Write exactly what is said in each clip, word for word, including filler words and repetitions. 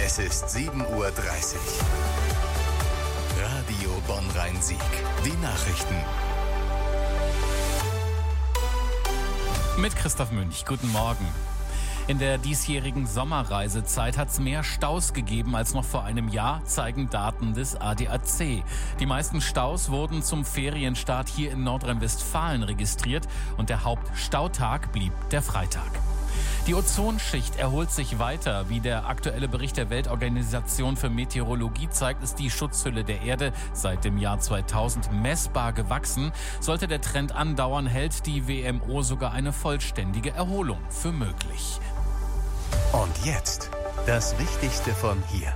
Es ist sieben Uhr dreißig. Radio Bonn-Rhein-Sieg. Die Nachrichten. Mit Christoph Münch. Guten Morgen. In der diesjährigen Sommerreisezeit hat es mehr Staus gegeben als noch vor einem Jahr, zeigen Daten des A D A C. Die meisten Staus wurden zum Ferienstart hier in Nordrhein-Westfalen registriert und der Hauptstautag blieb der Freitag. Die Ozonschicht erholt sich weiter. Wie der aktuelle Bericht der Weltorganisation für Meteorologie zeigt, ist die Schutzhülle der Erde seit dem Jahr zweitausend messbar gewachsen. Sollte der Trend andauern, hält die W M O sogar eine vollständige Erholung für möglich. Und jetzt das Wichtigste von hier.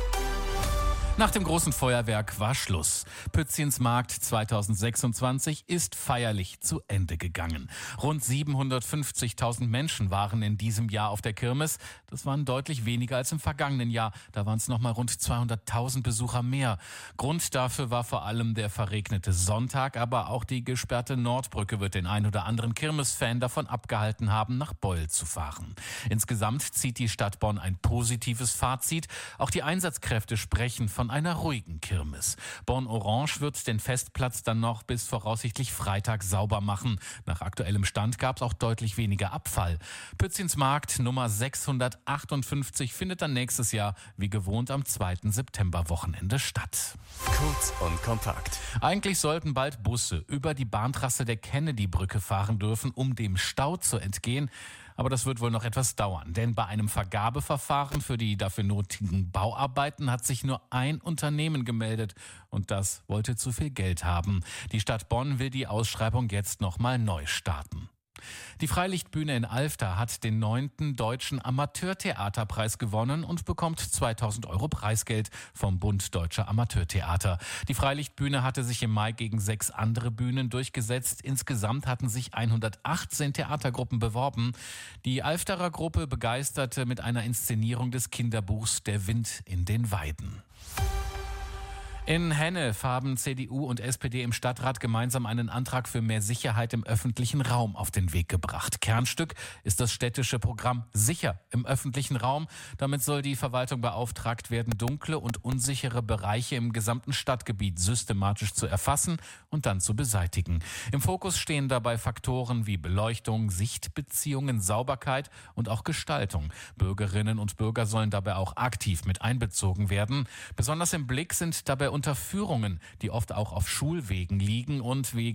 Nach dem großen Feuerwerk war Schluss. Pützinsmarkt zweitausendsechsundzwanzig ist feierlich zu Ende gegangen. Rund siebenhundertfünfzigtausend Menschen waren in diesem Jahr auf der Kirmes. Das waren deutlich weniger als im vergangenen Jahr. Da waren es noch mal rund zweihunderttausend Besucher mehr. Grund dafür war vor allem der verregnete Sonntag, aber auch die gesperrte Nordbrücke wird den ein oder anderen Kirmesfan davon abgehalten haben, nach Beul zu fahren. Insgesamt zieht die Stadt Bonn ein positives Fazit. Auch die Einsatzkräfte sprechen von einer ruhigen Kirmes. Bonn Orange wird den Festplatz dann noch bis voraussichtlich Freitag sauber machen. Nach aktuellem Stand gab es auch deutlich weniger Abfall. Pützinsmarkt Nummer sechshundertachtundfünfzig findet dann nächstes Jahr wie gewohnt am zweiten September-Wochenende statt. Kurz und kompakt. Eigentlich sollten bald Busse über die Bahntrasse der Kennedy-Brücke fahren dürfen, um dem Stau zu entgehen. Aber das wird wohl noch etwas dauern, denn bei einem Vergabeverfahren für die dafür nötigen Bauarbeiten hat sich nur ein Unternehmen gemeldet und das wollte zu viel Geld haben. Die Stadt Bonn will die Ausschreibung jetzt nochmal neu starten. Die Freilichtbühne in Alfter hat den neunten Deutschen Amateurtheaterpreis gewonnen und bekommt zweitausend Euro Preisgeld vom Bund Deutscher Amateurtheater. Die Freilichtbühne hatte sich im Mai gegen sechs andere Bühnen durchgesetzt. Insgesamt hatten sich hundertachtzehn Theatergruppen beworben. Die Alfterer Gruppe begeisterte mit einer Inszenierung des Kinderbuchs Der Wind in den Weiden. In Hennef haben C D U und S P D im Stadtrat gemeinsam einen Antrag für mehr Sicherheit im öffentlichen Raum auf den Weg gebracht. Kernstück ist das städtische Programm Sicher im öffentlichen Raum. Damit soll die Verwaltung beauftragt werden, dunkle und unsichere Bereiche im gesamten Stadtgebiet systematisch zu erfassen und dann zu beseitigen. Im Fokus stehen dabei Faktoren wie Beleuchtung, Sichtbeziehungen, Sauberkeit und auch Gestaltung. Bürgerinnen und Bürger sollen dabei auch aktiv mit einbezogen werden. Besonders im Blick sind dabei Unterführungen, die oft auch auf Schulwegen liegen und wegen